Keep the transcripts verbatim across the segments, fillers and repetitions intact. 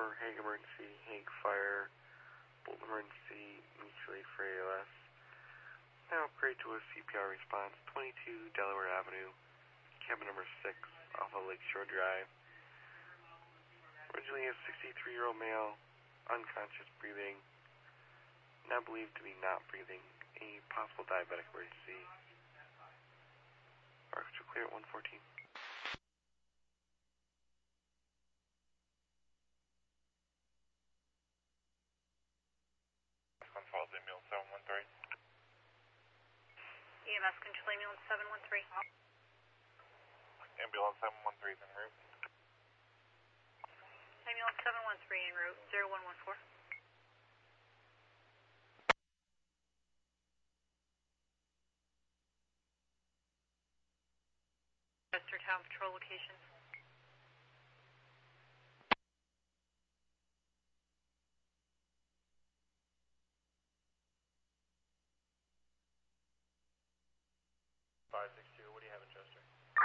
four, Hague emergency, Hague fire, Bolt emergency, mutual aid for A L S. Now upgrade to a C P R response, twenty-two Delaware Avenue, cabin number six, off of Lakeshore Drive. Originally a sixty-three-year-old male, unconscious breathing, now believed to be not breathing, a possible diabetic emergency. Orchestra clear at one fourteen. Falls ambulance seven one three. E M S control ambulance seven one three. Ambulance seven one three is en route. Ambulance seven one three en route, zero one one four. Chestertown patrol location. five six two, what do you have in Chester?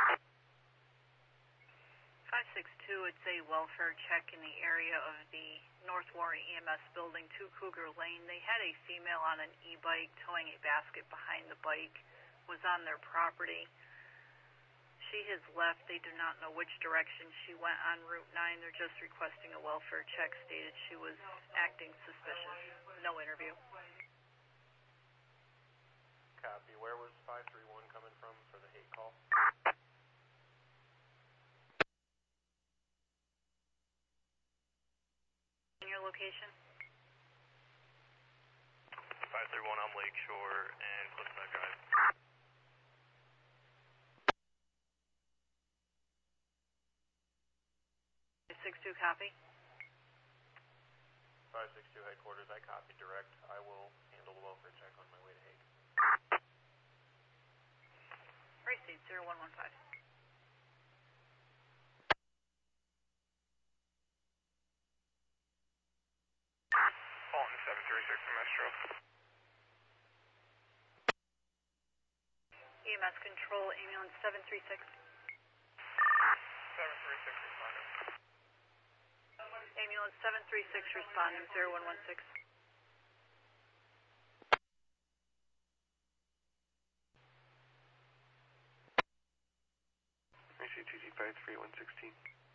five six two, it's a welfare check in the area of the North Warren E M S building, two Cougar Lane. They had a female on an e-bike towing a basket behind the bike, was on their property. She has left. They do not know which direction she went on Route nine. They're just requesting a welfare check, stated she was acting suspicious. No interview. Copy. Where was five three one coming from for the hate call? In your location? five three one on Lakeshore and Cliffside Drive. six two copy. five six two headquarters, I copy direct. I will handle the welfare check on my way to Hague. Receipt zero one one five. Fulton seven three six from Metro. E M S control ambulance seven three six. seven three six responding. Ambulance seven three six responding zero one one six. I C two G five three one sixteen.